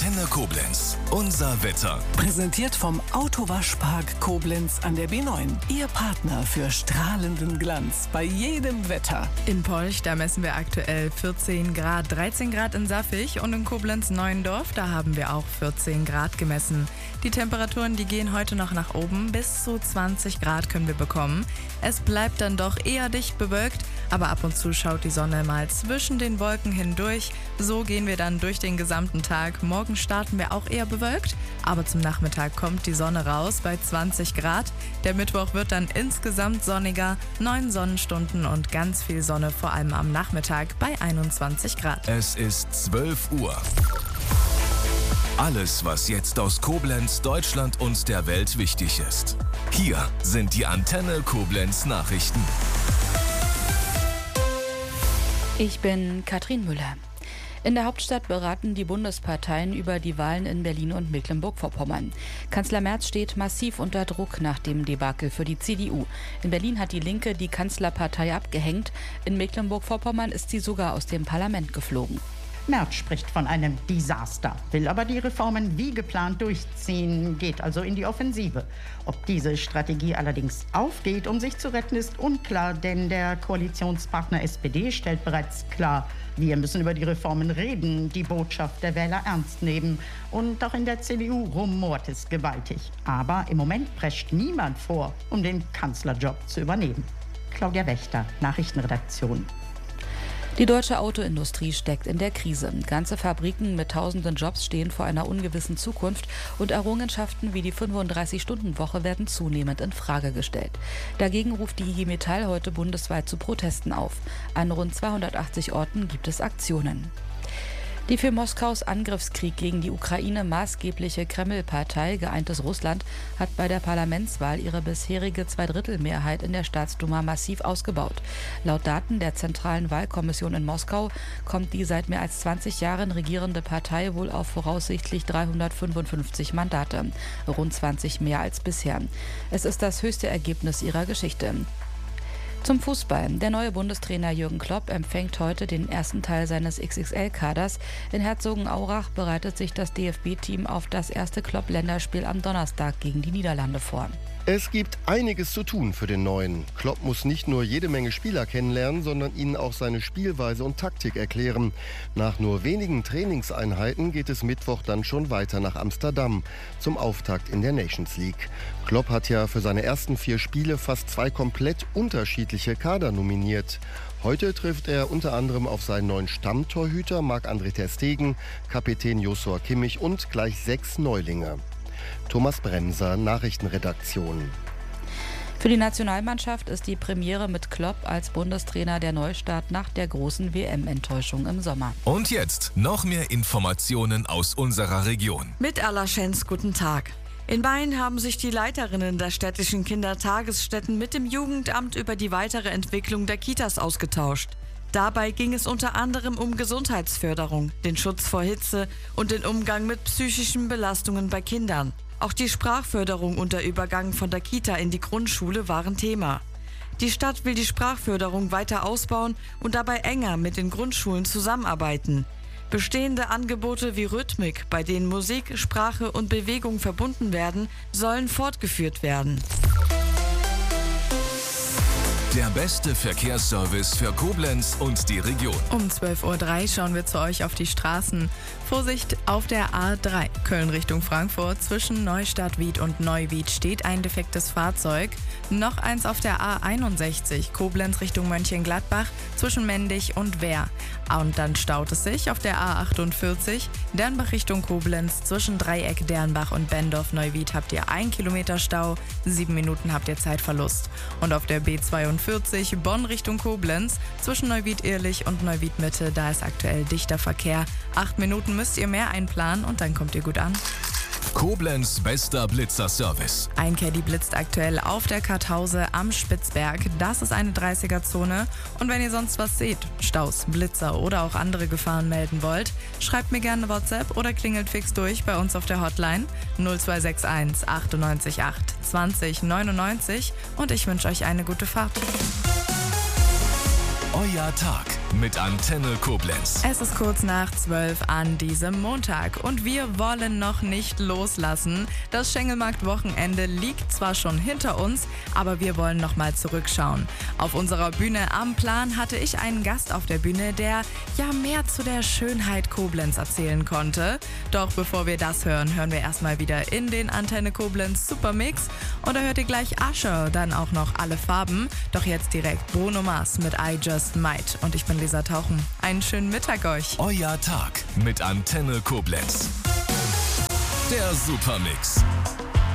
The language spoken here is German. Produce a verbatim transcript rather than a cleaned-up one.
Antenne Koblenz. Unser Wetter. Präsentiert vom Autowaschpark Koblenz an der B neun. Ihr Partner für strahlenden Glanz bei jedem Wetter. In Polch, da messen wir aktuell vierzehn Grad, dreizehn Grad in Saffig und in Koblenz-Neuendorf, da haben wir auch vierzehn Grad gemessen. Die Temperaturen, die gehen heute noch nach oben, bis zu zwanzig Grad können wir bekommen. Es bleibt dann doch eher dicht bewölkt, aber ab und zu schaut die Sonne mal zwischen den Wolken hindurch. So gehen wir dann durch den gesamten Tag. Morgen starten wir auch eher bewölkt, aber zum Nachmittag kommt die Sonne raus bei zwanzig Grad. Der Mittwoch wird dann insgesamt sonniger, neun Sonnenstunden und ganz viel Sonne, vor allem am Nachmittag bei einundzwanzig Grad. Es ist zwölf Uhr. Alles, was jetzt aus Koblenz, Deutschland und der Welt wichtig ist. Hier sind die Antenne Koblenz Nachrichten. Ich bin Katrin Müller. In der Hauptstadt beraten die Bundesparteien über die Wahlen in Berlin und Mecklenburg-Vorpommern. Kanzler Merz steht massiv unter Druck nach dem Debakel für die C D U. In Berlin hat die Linke die Kanzlerpartei abgehängt. In Mecklenburg-Vorpommern ist sie sogar aus dem Parlament geflogen. Merz spricht von einem Desaster, will aber die Reformen wie geplant durchziehen, geht also in die Offensive. Ob diese Strategie allerdings aufgeht, um sich zu retten, ist unklar, denn der Koalitionspartner S P D stellt bereits klar, wir müssen über die Reformen reden, die Botschaft der Wähler ernst nehmen. Und auch in der C D U rumort es gewaltig. Aber im Moment prescht niemand vor, um den Kanzlerjob zu übernehmen. Claudia Wächter, Nachrichtenredaktion. Die deutsche Autoindustrie steckt in der Krise. Ganze Fabriken mit tausenden Jobs stehen vor einer ungewissen Zukunft und Errungenschaften wie die fünfunddreißig-Stunden-Woche werden zunehmend in Frage gestellt. Dagegen ruft die I G Metall heute bundesweit zu Protesten auf. An rund zweihundertachtzig Orten gibt es Aktionen. Die für Moskaus Angriffskrieg gegen die Ukraine maßgebliche Kreml-Partei Geeintes Russland hat bei der Parlamentswahl ihre bisherige Zweidrittelmehrheit in der Staatsduma massiv ausgebaut. Laut Daten der Zentralen Wahlkommission in Moskau kommt die seit mehr als zwanzig Jahren regierende Partei wohl auf voraussichtlich dreihundertfünfundfünfzig Mandate, rund zwanzig mehr als bisher. Es ist das höchste Ergebnis ihrer Geschichte. Zum Fußball. Der neue Bundestrainer Jürgen Klopp empfängt heute den ersten Teil seines X X L-Kaders. In Herzogenaurach bereitet sich das D F B-Team auf das erste Klopp-Länderspiel am Donnerstag gegen die Niederlande vor. Es gibt einiges zu tun für den Neuen. Klopp muss nicht nur jede Menge Spieler kennenlernen, sondern ihnen auch seine Spielweise und Taktik erklären. Nach nur wenigen Trainingseinheiten geht es Mittwoch dann schon weiter nach Amsterdam zum Auftakt in der Nations League. Klopp hat ja für seine ersten vier Spiele fast zwei komplett unterschiedliche Kader nominiert. Heute trifft er unter anderem auf seinen neuen Stammtorhüter Marc-André ter Stegen, Kapitän Joshua Kimmich und gleich sechs Neulinge. Thomas Bremser, Nachrichtenredaktion. Für die Nationalmannschaft ist die Premiere mit Klopp als Bundestrainer der Neustart nach der großen W M-Enttäuschung im Sommer. Und jetzt noch mehr Informationen aus unserer Region. Mit Allerschens, guten Tag. In Main haben sich die Leiterinnen der städtischen Kindertagesstätten mit dem Jugendamt über die weitere Entwicklung der Kitas ausgetauscht. Dabei ging es unter anderem um Gesundheitsförderung, den Schutz vor Hitze und den Umgang mit psychischen Belastungen bei Kindern. Auch die Sprachförderung und der Übergang von der Kita in die Grundschule waren Thema. Die Stadt will die Sprachförderung weiter ausbauen und dabei enger mit den Grundschulen zusammenarbeiten. Bestehende Angebote wie Rhythmik, bei denen Musik, Sprache und Bewegung verbunden werden, sollen fortgeführt werden. Der beste Verkehrsservice für Koblenz und die Region. Um zwölf Uhr drei schauen wir zu euch auf die Straßen. Vorsicht auf der A drei, Köln Richtung Frankfurt. Zwischen Neustadt-Wied und Neuwied steht ein defektes Fahrzeug. Noch eins auf der A einundsechzig, Koblenz Richtung Mönchengladbach, zwischen Mendig und Wehr. Und dann staut es sich auf der A achtundvierzig, Dernbach Richtung Koblenz. Zwischen Dreieck, Dernbach und Bendorf-Neuwied habt ihr ein Kilometer Stau, sieben Minuten habt ihr Zeitverlust. Und auf der B zweiundvierzig, Bonn Richtung Koblenz, zwischen Neuwied-Ehrlich und Neuwied-Mitte, da ist aktuell dichter Verkehr. Acht Minuten müsst ihr mehr einplanen und dann kommt ihr gut an. Koblenz bester Blitzer-Service. Ein Caddy blitzt aktuell auf der Karthause am Spitzberg. Das ist eine dreißiger-Zone. Und wenn ihr sonst was seht, Staus, Blitzer oder auch andere Gefahren melden wollt, schreibt mir gerne WhatsApp oder klingelt fix durch bei uns auf der Hotline null zwei sechs eins achtundneunzig acht zwanzig neunundneunzig und ich wünsche euch eine gute Fahrt. Euer Tag mit Antenne Koblenz. Es ist kurz nach zwölf an diesem Montag und wir wollen noch nicht loslassen. Das Schengelmarkt-Wochenende liegt zwar schon hinter uns, aber wir wollen noch mal zurückschauen. Auf unserer Bühne am Plan hatte ich einen Gast auf der Bühne, der ja mehr zu der Schönheit Koblenz erzählen konnte. Doch bevor wir das hören, hören wir erstmal wieder in den Antenne Koblenz Supermix. Und da hört ihr gleich Usher, dann auch noch Alle Farben. Doch jetzt direkt Bruno Mars mit I Just Might. Und ich bin Lisa Tauchen. Einen schönen Mittag euch. Euer Tag mit Antenne Koblenz. Der Supermix.